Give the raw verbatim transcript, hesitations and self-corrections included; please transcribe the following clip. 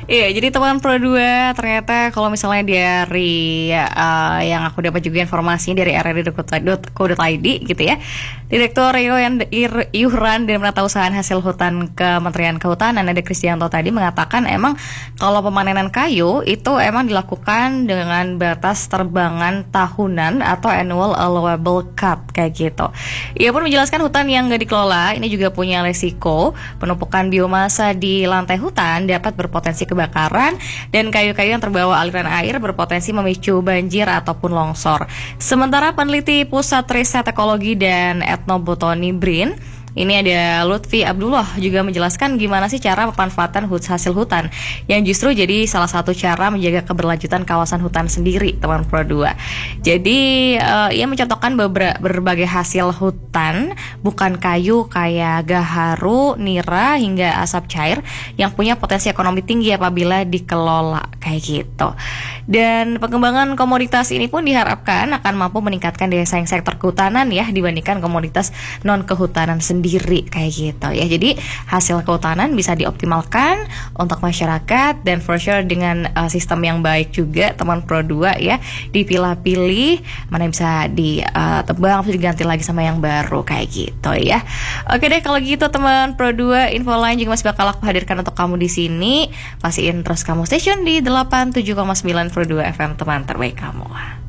Iya, jadi teman Pro dua ternyata kalau misalnya dari uh, yang aku dapat juga informasinya dari r r d dot co dot i d gitu ya. Direktur Iuran dan Penatausahaan Hasil Hutan Kementerian Kehutanan ada Kristianto tadi mengatakan emang kalau pemanenan kayu itu emang dilakukan dengan batas terbangan tahunan atau annual allowable cut kayak gitu. Ia pun menjelaskan hutan yang nggak dikelola ini juga punya resiko penumpukan biomasa di lantai hutan dapat berpotensi kebakaran dan kayu-kayu yang terbawa aliran air berpotensi memicu banjir ataupun longsor. Sementara peneliti Pusat Riset Ekologi dan Etnobotani B R I N ini ada Lutfi Abdullah juga menjelaskan gimana sih cara pemanfaatan hasil hutan yang justru jadi salah satu cara menjaga keberlanjutan kawasan hutan sendiri, teman Pro dua. Jadi uh, ia mencontohkan beberapa berbagai hasil hutan bukan kayu kayak gaharu, nira hingga asap cair yang punya potensi ekonomi tinggi apabila dikelola kayak gitu. Dan pengembangan komoditas ini pun diharapkan akan mampu meningkatkan daya saing sektor kehutanan ya dibandingkan komoditas non kehutanan sendiri. Diri kayak gitu ya. Jadi hasil kehutanan bisa dioptimalkan untuk masyarakat dan for sure dengan uh, sistem yang baik juga teman Pro dua ya. Dipilah-pilih mana yang bisa ditebang uh, terus diganti lagi sama yang baru kayak gitu ya. Oke deh kalau gitu teman Pro dua, info lain juga masih bakal aku hadirkan untuk kamu di sini. Pastiin terus kamu station di delapan puluh tujuh koma sembilan Pro dua F M teman terbaik kamu.